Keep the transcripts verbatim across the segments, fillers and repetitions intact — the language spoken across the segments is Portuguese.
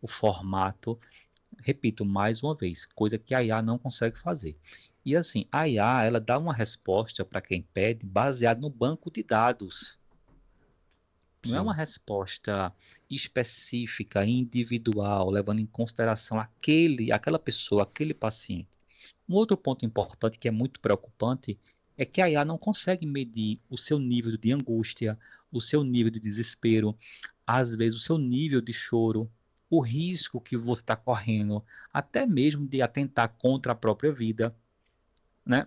o formato, repito mais uma vez, coisa que a I A não consegue fazer. E assim, a I A, ela dá uma resposta para quem pede baseado no banco de dados. Não é uma Sim. resposta específica, individual, levando em consideração aquele, aquela pessoa, aquele paciente. Um outro ponto importante que é muito preocupante é que a I A não consegue medir o seu nível de angústia, o seu nível de desespero, às vezes o seu nível de choro, o risco que você está correndo, até mesmo de atentar contra a própria vida, né?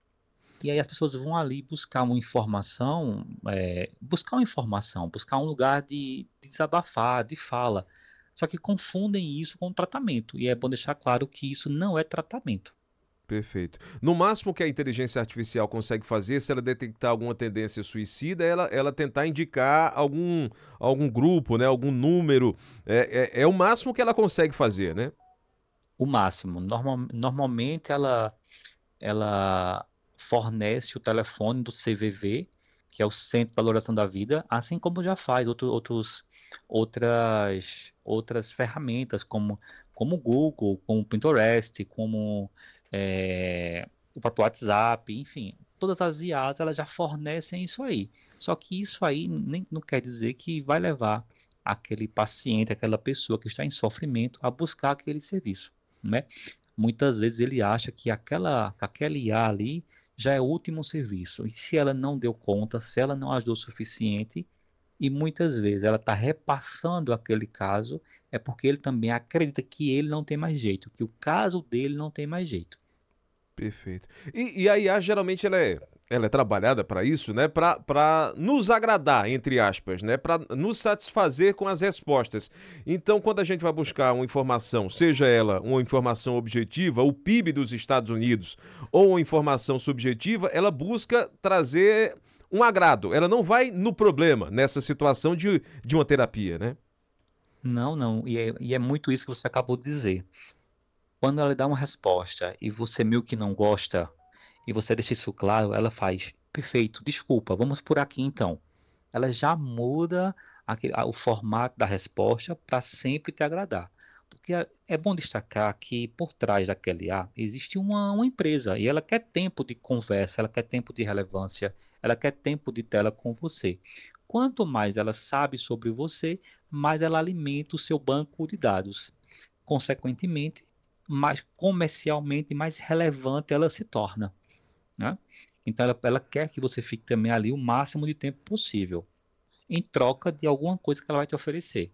E aí as pessoas vão ali buscar uma informação, é, buscar uma informação, buscar um lugar de, de desabafar, de fala. Só que confundem isso com tratamento. E é bom deixar claro que isso não é tratamento. Perfeito. No máximo que a inteligência artificial consegue fazer, se ela detectar alguma tendência suicida, ela, ela tentar indicar algum, algum grupo, né, algum número. É, é, é o máximo que ela consegue fazer, né? O máximo. Normal, normalmente ela, ela fornece o telefone do C V V, que é o Centro de Valoração da Vida, assim como já faz outro, outros, outras, outras ferramentas, como, como o Google, como o Pinterest, como é, o próprio WhatsApp, enfim. Todas as I As elas já fornecem isso aí. Só que isso aí nem, não quer dizer que vai levar aquele paciente, aquela pessoa que está em sofrimento a buscar aquele serviço, né? Muitas vezes ele acha que aquela, aquela I A ali já é o último serviço. E se ela não deu conta, se ela não ajudou o suficiente, e muitas vezes ela está repassando aquele caso, é porque ele também acredita que ele não tem mais jeito, que o caso dele não tem mais jeito. Perfeito. E, e a I A geralmente ela é, ela é trabalhada para isso, né? Para para nos agradar, entre aspas, né? Para nos satisfazer com as respostas. Então, quando a gente vai buscar uma informação, seja ela uma informação objetiva, o P I B dos Estados Unidos, ou uma informação subjetiva, ela busca trazer um agrado. Ela não vai no problema, nessa situação de, de uma terapia, né? Não, não, e é, e é muito isso que você acabou de dizer. Quando ela dá uma resposta e você meio que não gosta, e você deixa isso claro, ela faz, perfeito, desculpa, vamos por aqui então. Ela já muda aquele- a- o formato da resposta para sempre te agradar. Porque é é bom destacar que por trás daquele I A existe uma, uma empresa e ela quer tempo de conversa, ela quer tempo de relevância, ela quer tempo de tela com você. Quanto mais ela sabe sobre você, mais ela alimenta o seu banco de dados. Consequentemente, mais comercialmente mais relevante ela se torna, né? Então ela, ela quer que você fique também ali o máximo de tempo possível em troca de alguma coisa que ela vai te oferecer.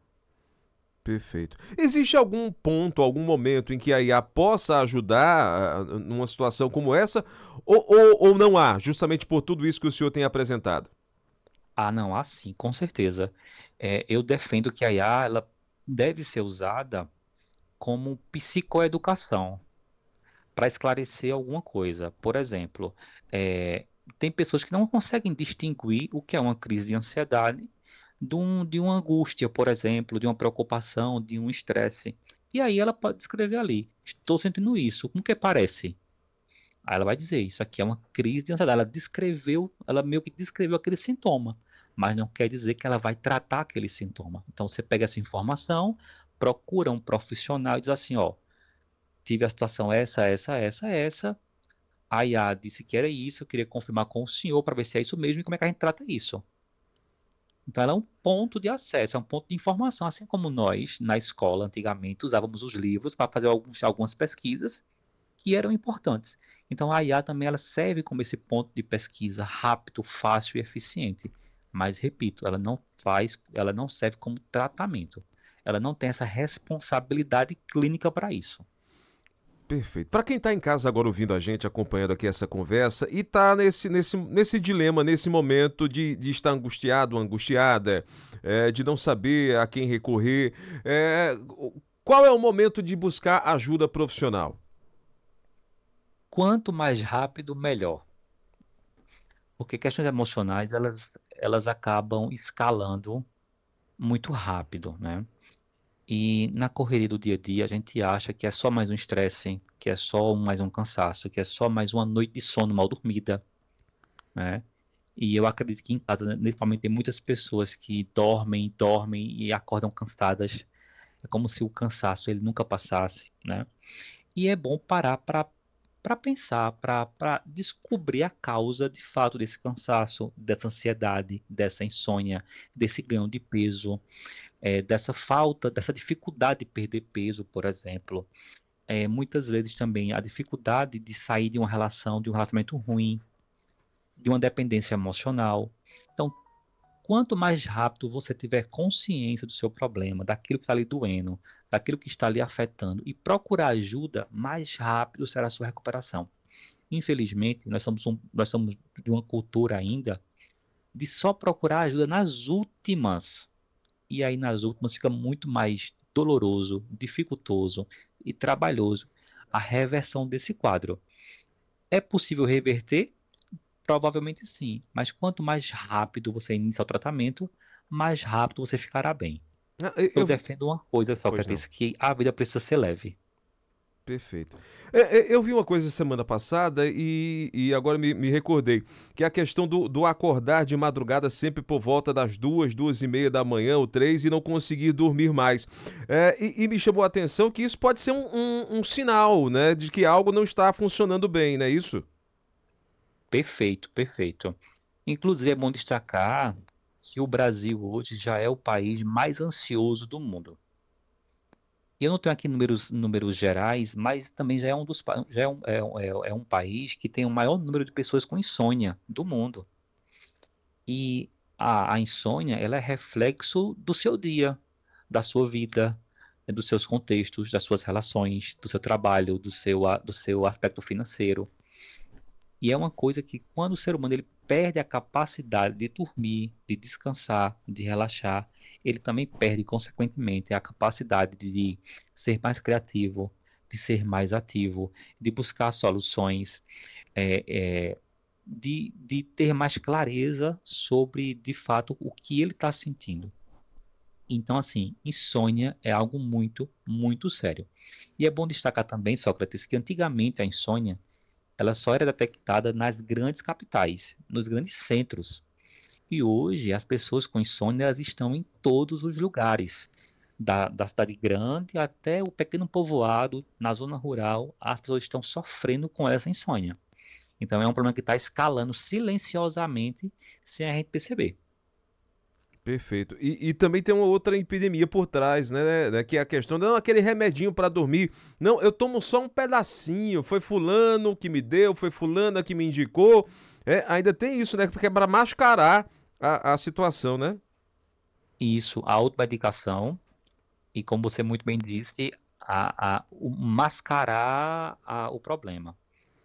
Perfeito. Existe algum ponto, algum momento em que a I A possa ajudar ah, numa situação como essa, ou, ou, ou não há, justamente por tudo isso que o senhor tem apresentado? Ah, não, assim, com certeza. É, eu defendo que a I A ela deve ser usada como psicoeducação para esclarecer alguma coisa. Por exemplo, é, tem pessoas que não conseguem distinguir o que é uma crise de ansiedade de, um, de uma angústia, por exemplo, de uma preocupação, de um estresse. E aí ela pode descrever ali: estou sentindo isso, como que parece? Aí ela vai dizer, isso aqui é uma crise de ansiedade. Ela descreveu, ela meio que descreveu aquele sintoma, mas não quer dizer que ela vai tratar aquele sintoma. Então você pega essa informação, procura um profissional e diz assim, ó, tive a situação essa, essa, essa, essa. A I A disse que era isso, eu queria confirmar com o senhor para ver se é isso mesmo e como é que a gente trata isso. Então ela é um ponto de acesso, é um ponto de informação, assim como nós, na escola, antigamente, usávamos os livros para fazer alguns, algumas pesquisas que eram importantes. Então a I A também ela serve como esse ponto de pesquisa rápido, fácil e eficiente. Mas repito, ela não faz, ela não serve como tratamento. Ela não tem essa responsabilidade clínica para isso. Perfeito. Para quem está em casa agora ouvindo a gente, acompanhando aqui essa conversa e está nesse, nesse, nesse dilema, nesse momento de, de estar angustiado, angustiada, é, de não saber a quem recorrer, é, qual é o momento de buscar ajuda profissional? Quanto mais rápido, melhor. Porque questões emocionais, elas, elas acabam escalando muito rápido, né? E na correria do dia a dia, a gente acha que é só mais um estresse, que é só mais um cansaço, que é só mais uma noite de sono mal dormida, né? E eu acredito que em casa, né, principalmente, tem muitas pessoas que dormem, dormem e acordam cansadas. É como se o cansaço ele nunca passasse, né? E é bom parar para para pensar, para descobrir a causa de fato desse cansaço, dessa ansiedade, dessa insônia, desse ganho de peso, é, dessa falta, dessa dificuldade de perder peso, por exemplo. É, muitas vezes também a dificuldade de sair de uma relação, de um relacionamento ruim, de uma dependência emocional. Então, quanto mais rápido você tiver consciência do seu problema, daquilo que está lhe doendo, daquilo que está lhe afetando e procurar ajuda, mais rápido será a sua recuperação. Infelizmente, nós somos, um, nós somos de uma cultura ainda de só procurar ajuda nas últimas. E aí nas últimas fica muito mais doloroso, dificultoso e trabalhoso a reversão desse quadro. É possível reverter? Provavelmente sim, mas quanto mais rápido você inicia o tratamento, mais rápido você ficará bem. Ah, eu, Eu eu vi- defendo uma coisa, Pois não. Sócrates, que a vida precisa ser leve. Perfeito. É, é, eu vi uma coisa semana passada e, e agora me, me recordei, que é a questão do, do acordar de madrugada sempre por volta das duas, duas e meia da manhã ou três e não conseguir dormir mais. É, e, e me chamou a atenção que isso pode ser um, um, um sinal, né, de que algo não está funcionando bem, não é isso? Perfeito, perfeito. Inclusive é bom destacar que o Brasil hoje já é o país mais ansioso do mundo. E eu não tenho aqui números, números gerais, mas também já é um dos pa- já é um, é, um- é é um país que tem o maior número de pessoas com insônia do mundo. E a, a insônia, ela é reflexo do seu dia, da sua vida, eh, dos seus contextos, das suas relações, do seu trabalho, do seu, a- do seu aspecto financeiro. E é uma coisa que quando o ser humano ele perde a capacidade de dormir, de descansar, de relaxar, ele também perde, consequentemente, a capacidade de ser mais criativo, de ser mais ativo, de buscar soluções, é, é, de, de ter mais clareza sobre, de fato, o que ele está sentindo. Então, assim, insônia é algo muito, muito sério. E é bom destacar também, Sócrates, que antigamente a insônia ela só era detectada nas grandes capitais, nos grandes centros. E hoje as pessoas com insônia elas estão em todos os lugares, da, da cidade grande até o pequeno povoado, na zona rural, as pessoas estão sofrendo com essa insônia. Então é um problema que está escalando silenciosamente sem a gente perceber. Perfeito. E, e também tem uma outra epidemia por trás, né, né, que é a questão, não, aquele remedinho para dormir. Não, eu tomo só um pedacinho. Foi fulano que me deu, foi fulana que me indicou. É, ainda tem isso, né? Porque é para mascarar a, a situação, né? Isso, a automedicação, e como você muito bem disse, a, a, o mascarar a, o problema.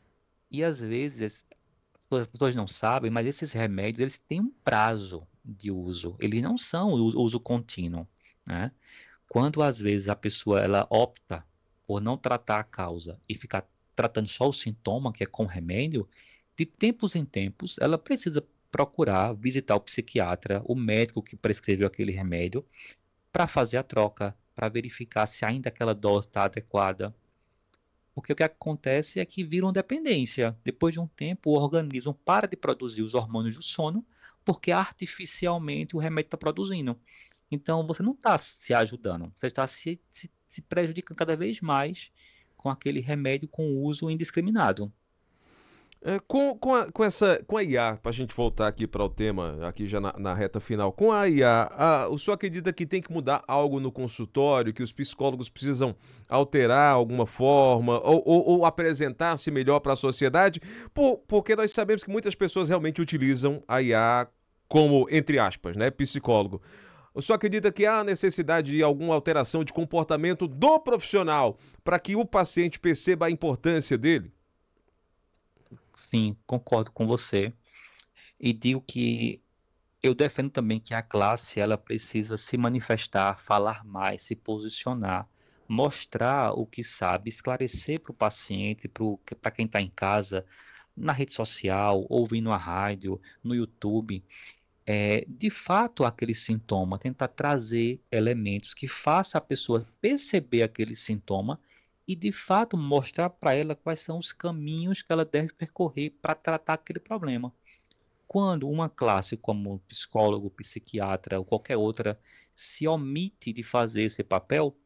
E às vezes as pessoas não sabem, mas esses remédios eles têm um prazo de uso. Eles não são o uso contínuo, né? Quando às vezes a pessoa ela opta por não tratar a causa e ficar tratando só o sintoma, que é com remédio, de tempos em tempos ela precisa procurar visitar o psiquiatra, o médico que prescreveu aquele remédio, para fazer a troca, para verificar se ainda aquela dose está adequada. Porque o que acontece é que vira uma dependência. Depois de um tempo, o organismo para de produzir os hormônios do sono, porque artificialmente o remédio está produzindo. Então, você não está se ajudando, você está se, se, se prejudicando cada vez mais com aquele remédio com uso indiscriminado. É, com, com, a, com essa com a I A, para a gente voltar aqui para o tema, aqui já na, na reta final, com a I A, a, o senhor acredita que tem que mudar algo no consultório, que os psicólogos precisam alterar alguma forma, ou, ou, ou apresentar-se melhor para a sociedade? Por, porque nós sabemos que muitas pessoas realmente utilizam a I A como, entre aspas, né, psicólogo. O senhor acredita que há necessidade de alguma alteração de comportamento do profissional para que o paciente perceba a importância dele? Sim, concordo com você. E digo que eu defendo também que a classe ela precisa se manifestar, falar mais, se posicionar, mostrar o que sabe, esclarecer para o paciente, para quem está em casa, na rede social, ouvindo a rádio, no YouTube, é, de fato aquele sintoma, tentar trazer elementos que faça a pessoa perceber aquele sintoma e de fato mostrar para ela quais são os caminhos que ela deve percorrer para tratar aquele problema. Quando uma classe como psicólogo, psiquiatra ou qualquer outra se omite de fazer esse papel,